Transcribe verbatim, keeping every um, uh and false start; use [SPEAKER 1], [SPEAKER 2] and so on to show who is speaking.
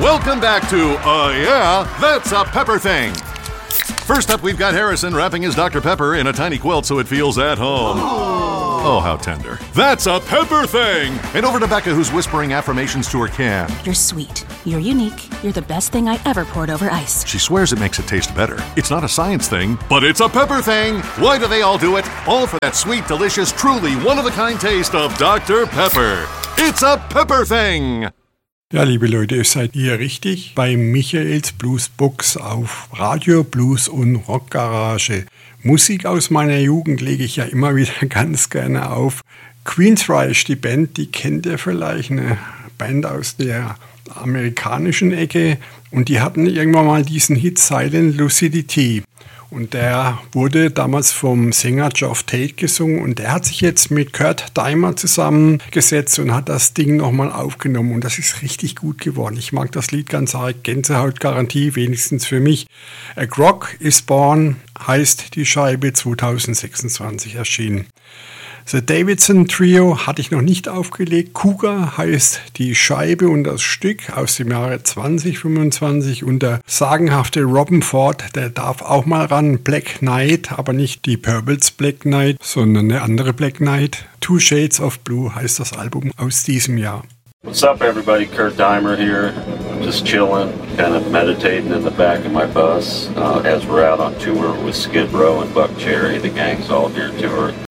[SPEAKER 1] Welcome back to Uh Yeah, That's a Pepper Thing. First up, we've got Harrison wrapping his Doctor Pepper in a tiny quilt so it feels at home. Oh, how tender. That's a Pepper Thing! And over to Becca, who's whispering affirmations to her can.
[SPEAKER 2] You're sweet. You're unique. You're the best thing I ever poured over ice.
[SPEAKER 1] She swears it makes it taste better. It's not a science thing, but it's a pepper thing. Why do they all do it? All for that sweet, delicious, truly one-of-a-kind taste of Doctor Pepper. It's a Pepper Thing!
[SPEAKER 3] Ja, liebe Leute, ihr seid hier richtig bei Michaels Bluesbox auf Radio Blues und Rockgarage. Musik aus meiner Jugend lege ich ja immer wieder ganz gerne auf. Queensryche, die Band, die kennt ihr vielleicht, eine Band aus der amerikanischen Ecke. Und die hatten irgendwann mal diesen Hit Silent Lucidity. Und der wurde damals vom Sänger Geoff Tate gesungen und der hat sich jetzt mit Kurt Deimer zusammengesetzt und hat das Ding nochmal aufgenommen und das ist richtig gut geworden. Ich mag das Lied ganz arg, Gänsehautgarantie, wenigstens für mich. A Grog is Born heißt die Scheibe, zwanzig sechsundzwanzig erschienen. The Davidson Trio hatte ich noch nicht aufgelegt. Cougar heißt die Scheibe und das Stück aus dem Jahre zwanzig fünfundzwanzig. Und der sagenhafte Robben Ford, der darf auch mal ran. Black Knight, aber nicht die Purples Black Knight, sondern eine andere Black Knight. Two Shades of Blue heißt das Album aus diesem Jahr.
[SPEAKER 4] What's up, everybody? Kurt Deimer here. I'm just chilling, kind of meditating in the back of my bus uh, as we're out on tour with Skid Row and Buck Cherry. The gang's all here touring.